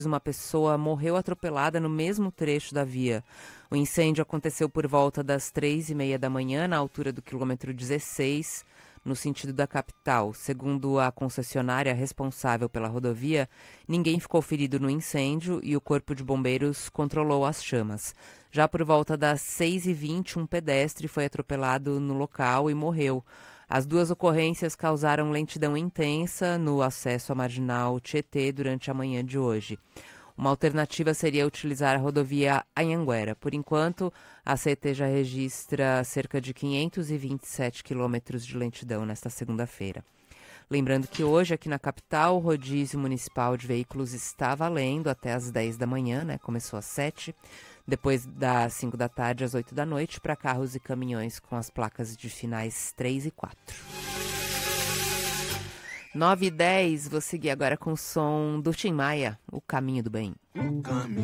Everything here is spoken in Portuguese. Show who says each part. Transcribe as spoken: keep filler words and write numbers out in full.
Speaker 1: uma pessoa morreu atropelada no mesmo trecho da via. O incêndio aconteceu por volta das três e meia da manhã, na altura do quilômetro dezesseis, no sentido da capital. Segundo a concessionária responsável pela rodovia, ninguém ficou ferido no incêndio e o corpo de bombeiros controlou as chamas. Já por volta das seis e vinte, um pedestre foi atropelado no local e morreu. As duas ocorrências causaram lentidão intensa no acesso à Marginal Tietê durante a manhã de hoje. Uma alternativa seria utilizar a rodovia Anhanguera. Por enquanto, a C E T já registra cerca de quinhentos e vinte e sete quilômetros de lentidão nesta segunda-feira. Lembrando que hoje, aqui na capital, o rodízio municipal de veículos está valendo até às dez da manhã, né? Começou às sete, depois das cinco da tarde às oito da noite, para carros e caminhões com as placas de finais três e quatro. nove e dez, vou seguir agora com o som do Tim Maia, O Caminho do Bem.